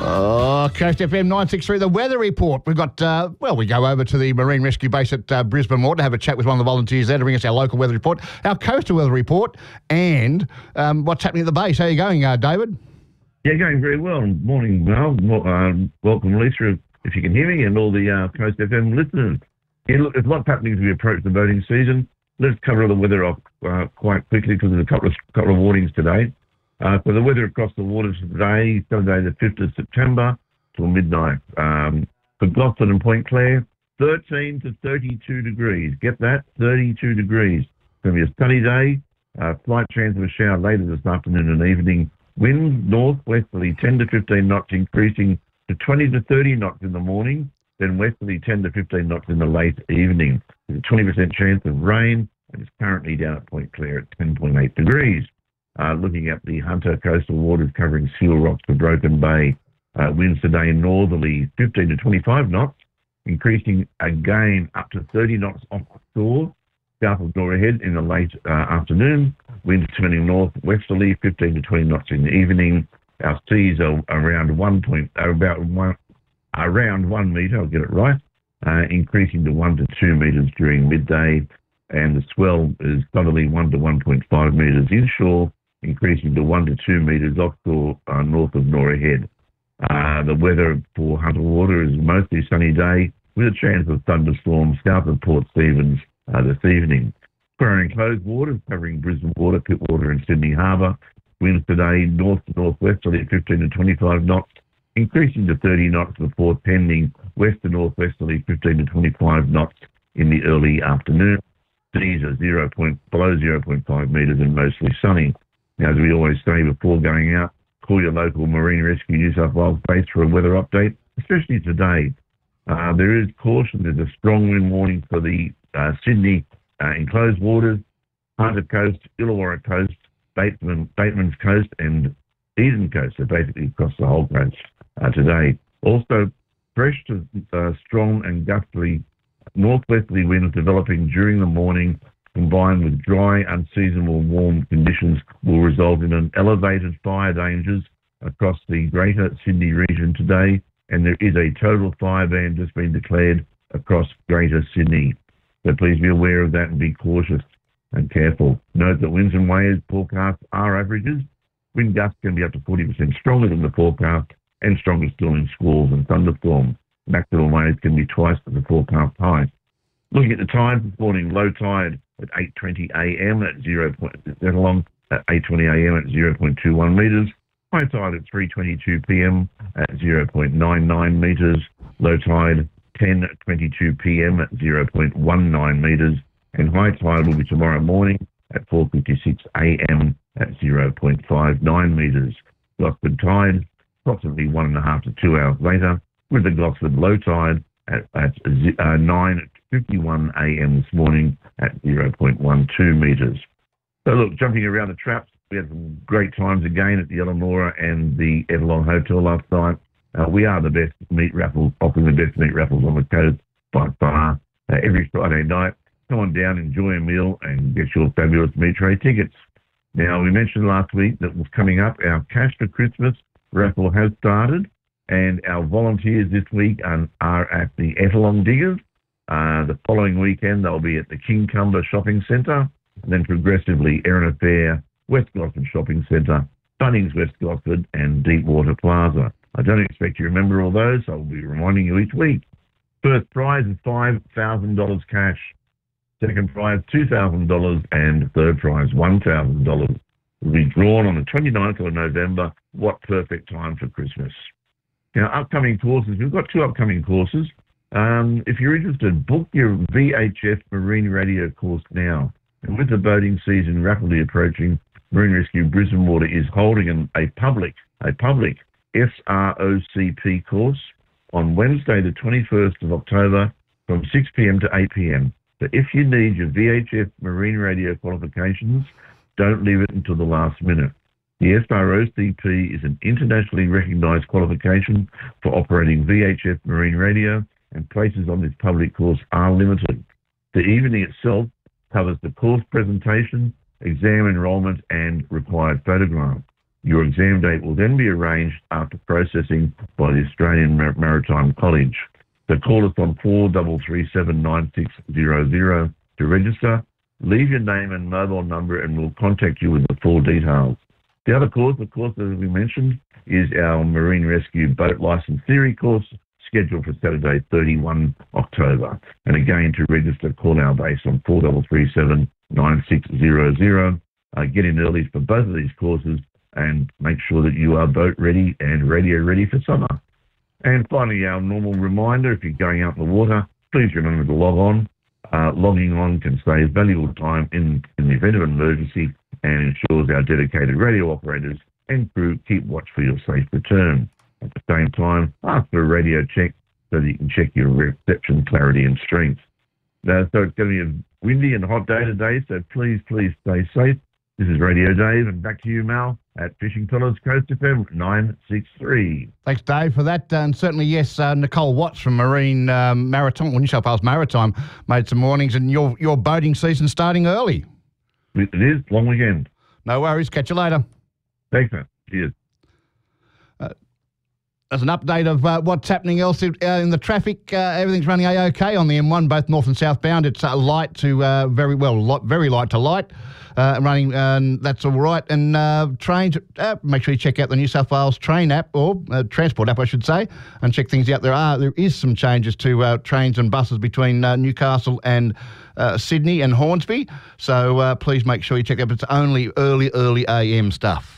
Coast FM 963, the weather report. We've got, we go over to the Marine Rescue Base at Brisbane Moore to have a chat with one of the volunteers there to bring us our local weather report, our coastal weather report, and what's happening at the base. How are you going, David? Yeah, going very well. Morning, Mel. Welcome, Lisa, if you can hear me, and all the Coast FM listeners. Yeah, look, there's lots happening as we approach the boating season. Let's cover the weather off quite quickly because there's a couple of warnings today. So the weather across the waters today, Saturday the 5th of September till midnight. For Gosford and Point Clare, 13 to 32 degrees. Get that? 32 degrees. It's going to be a sunny day. Slight chance of a shower later this afternoon and evening. Wind northwesterly 10 to 15 knots, increasing to 20 to 30 knots in the morning. Then westerly 10 to 15 knots in the late evening. There's a 20% chance of rain, and it's currently down at Point Clare at 10.8 degrees. Looking at the Hunter coastal waters covering Seal Rocks to Broken Bay, winds today northerly 15 to 25 knots, increasing again up to 30 knots offshore, south of Dora Head in the late afternoon. Winds turning northwesterly 15 to 20 knots in the evening. Our seas are around 1 metre, I'll get it right, increasing to 1 to 2 metres during midday, and the swell is southerly 1 to 1.5 metres inshore, increasing to 1 to 2 metres offshore north of Nora Head. The weather for Hunter Water is mostly sunny day with a chance of thunderstorms south of Port Stephens this evening. For our enclosed waters covering Brisbane Water, Pittwater and Sydney Harbour, winds today north to northwesterly at 15 to 25 knots, increasing to 30 knots before tending west to northwesterly 15 to 25 knots in the early afternoon. Seas are below 0.5 metres and mostly sunny. Now, as we always say before going out, call your local Marine Rescue New South Wales base for a weather update, especially today. There is caution. There's a strong wind warning for the Sydney enclosed waters, Hunter Coast, Illawarra Coast, Bateman's Coast and Eden Coast, so basically across the whole coast today. Also, fresh to strong and gustily northwesterly winds developing during the morning, combined with dry, unseasonable warm conditions, will result in an elevated fire dangers across the Greater Sydney region today, and there is a total fire ban just been declared across Greater Sydney. So please be aware of that and be cautious and careful. Note that winds and waves forecasts are averages. Wind gusts can be up to 40% stronger than the forecast and stronger still in squalls and thunderstorms. Maximum waves can be twice the forecast high. Looking at the tide this morning, low tide at 8:20 a.m. at 8:20 a.m. at 0.21 metres. High tide at 3:22 p.m. at 0.99 metres. Low tide 10:22 p.m. at 0.19 metres. And high tide will be tomorrow morning at 4:56 a.m. at 0.59 metres. Gosford tide approximately 1.5 to 2 hours later, with the Gosford low tide at 9:51 a.m. this morning at 0.12 metres. So look, jumping around the traps, we had some great times again at the Eleanor and the Everlong Hotel last night. We are the best meat raffles, offering the best meat raffles on the coast by far. Every Friday night, come on down, enjoy a meal and get your fabulous meat tray tickets. Now, we mentioned last week that was coming up, our Cash for Christmas raffle has started, and our volunteers this week are at the Ettalong Diggers. The following weekend, they'll be at the Kincumber Shopping Centre, and then progressively Erina Fair, West Gosford Shopping Centre, Bunnings West Gosford, and Deepwater Plaza. I don't expect you to remember all those, so I'll be reminding you each week. First prize is $5,000 cash. Second prize, $2,000, and third prize, $1,000. Will be drawn on the 29th of November. What perfect time for Christmas. Now, upcoming courses. We've got 2 upcoming courses. If you're interested, book your VHF Marine Radio course now. And with the boating season rapidly approaching, Marine Rescue Brisbane Water is holding a public SROCP course on Wednesday the 21st of October from 6 p.m. to 8 p.m. So if you need your VHF Marine Radio qualifications, don't leave it until the last minute. The SROCP is an internationally recognised qualification for operating VHF Marine Radio, and places on this public course are limited. The evening itself covers the course presentation, exam enrolment and required photographs. Your exam date will then be arranged after processing by the Australian Maritime College. So call us on 43379600 to register. Leave your name and mobile number and we'll contact you with the full details. The other course, of course, as we mentioned, is our Marine Rescue Boat Licence Theory course, scheduled for Saturday, 31 October. And again, to register, call our base on 43379600. Get in early for both of these courses and make sure that you are boat ready and radio ready for summer. And finally, our normal reminder, if you're going out in the water, please remember to log on. Logging on can save valuable time in the event of an emergency and ensures our dedicated radio operators and crew keep watch for your safe return. At the same time, ask for a radio check so that you can check your reception clarity and strength. So it's going to be a windy and hot day today, so please stay safe. This is Radio Dave, and back to you, Mal, at Fishing Fellows Coast FM 963. Thanks, Dave, for that. And certainly, yes, Nicole Watts from Marine Maritime, New South Wales Maritime, made some warnings, and your boating season starting early. It is, long weekend. No worries. Catch you later. Thanks, man. Cheers. As an update of what's happening else in the traffic, everything's running A-OK on the M1, both north and southbound. It's light to very light to light, running, and that's all right. And trains, make sure you check out the New South Wales train app, or transport app, I should say, and check things out. There is some changes to trains and buses between Newcastle and Sydney and Hornsby. So please make sure you check that. But it's only early AM stuff.